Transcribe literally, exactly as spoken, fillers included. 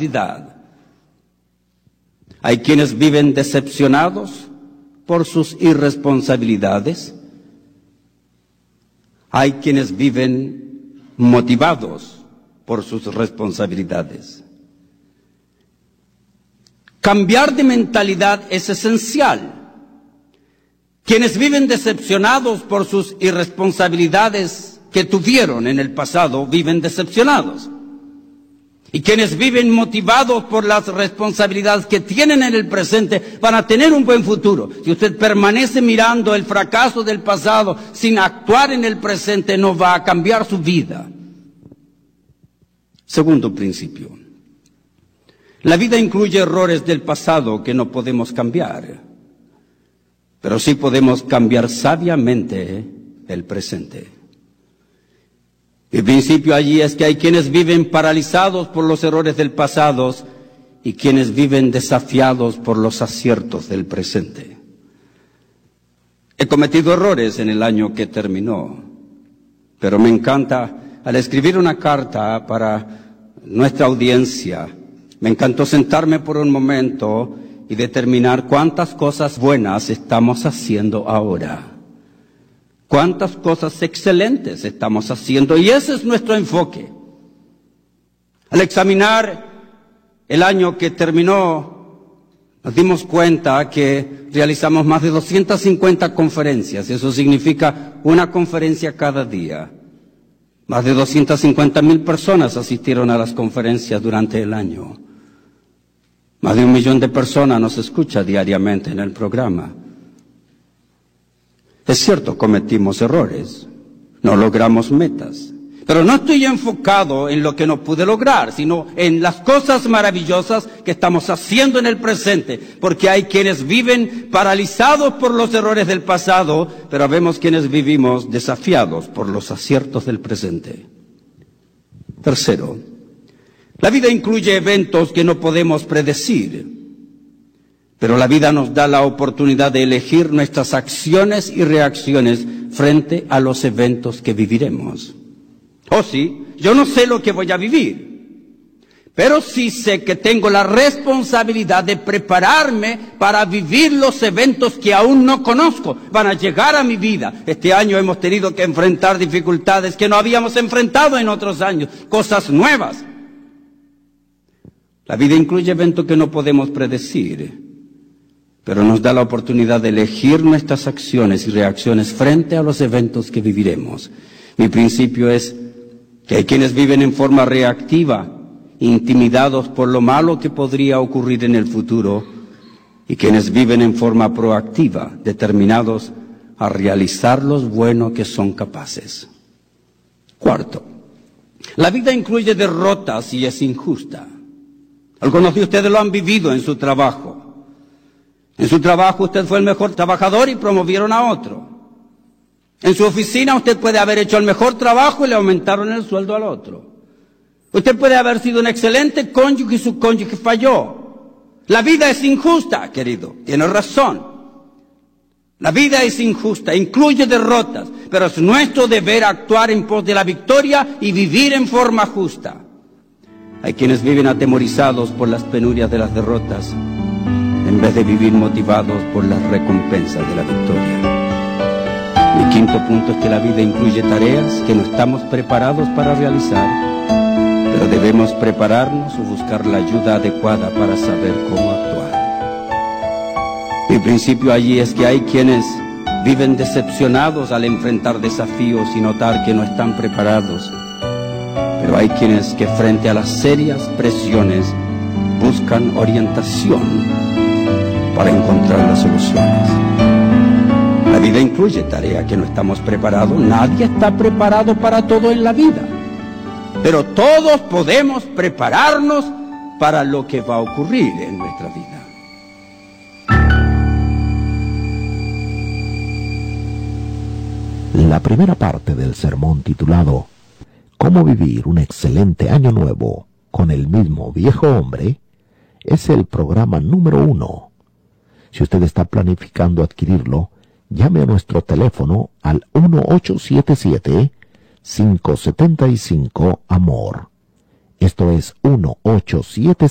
capacidad. Hay quienes viven decepcionados por sus irresponsabilidades. Hay quienes viven motivados por sus responsabilidades. Cambiar de mentalidad es esencial. Quienes viven decepcionados por sus irresponsabilidades que tuvieron en el pasado, viven decepcionados. Y quienes viven motivados por las responsabilidades que tienen en el presente van a tener un buen futuro. Si usted permanece mirando el fracaso del pasado sin actuar en el presente, no va a cambiar su vida. Segundo principio. La vida incluye errores del pasado que no podemos cambiar, pero sí podemos cambiar sabiamente el presente. El principio allí es que hay quienes viven paralizados por los errores del pasado y quienes viven desafiados por los aciertos del presente. He cometido errores en el año que terminó, pero me encanta, al escribir una carta para nuestra audiencia, me encantó sentarme por un momento y determinar cuántas cosas buenas estamos haciendo ahora. Cuántas cosas excelentes estamos haciendo, y ese es nuestro enfoque. Al examinar el año que terminó, nos dimos cuenta que realizamos más de doscientas cincuenta conferencias. Eso significa una conferencia cada día. Más de doscientas cincuenta mil personas asistieron a las conferencias durante el año. Más de un millón de personas nos escucha diariamente en el programa. Es cierto, cometimos errores, no logramos metas, pero no estoy enfocado en lo que no pude lograr, sino en las cosas maravillosas que estamos haciendo en el presente, porque hay quienes viven paralizados por los errores del pasado, pero vemos quienes vivimos desafiados por los aciertos del presente. Tercero, la vida incluye eventos que no podemos predecir. Pero la vida nos da la oportunidad de elegir nuestras acciones y reacciones frente a los eventos que viviremos. Oh sí, yo no sé lo que voy a vivir, pero sí sé que tengo la responsabilidad de prepararme para vivir los eventos que aún no conozco. Van a llegar a mi vida. Este año hemos tenido que enfrentar dificultades que no habíamos enfrentado en otros años, cosas nuevas. La vida incluye eventos que no podemos predecir, pero nos da la oportunidad de elegir nuestras acciones y reacciones frente a los eventos que viviremos. Mi principio es que hay quienes viven en forma reactiva, intimidados por lo malo que podría ocurrir en el futuro, y quienes viven en forma proactiva, determinados a realizar lo bueno que son capaces. Cuarto, la vida incluye derrotas y es injusta. Algunos de ustedes lo han vivido en su trabajo. En su trabajo usted fue el mejor trabajador y promovieron a otro. En su oficina usted puede haber hecho el mejor trabajo y le aumentaron el sueldo al otro. Usted puede haber sido un excelente cónyuge y su cónyuge falló. La vida es injusta, querido. Tiene razón. La vida es injusta, incluye derrotas, pero es nuestro deber actuar en pos de la victoria y vivir en forma justa. Hay quienes viven atemorizados por las penurias de las derrotas, en vez de vivir motivados por las recompensas de la victoria. Mi quinto punto es que la vida incluye tareas que no estamos preparados para realizar, pero debemos prepararnos o buscar la ayuda adecuada para saber cómo actuar. Mi principio allí es que hay quienes viven decepcionados al enfrentar desafíos y notar que no están preparados, pero hay quienes que frente a las serias presiones buscan orientación para encontrar las soluciones. La vida incluye tareas que no estamos preparados. Nadie está preparado para todo en la vida, pero todos podemos prepararnos para lo que va a ocurrir en nuestra vida. La primera parte del sermón titulado ¿Cómo vivir un excelente año nuevo con el mismo viejo hombre? Es el programa número uno. Si usted está planificando adquirirlo, llame a nuestro teléfono al uno ocho siete siete, cinco siete cinco, amor. Esto es uno ocho siete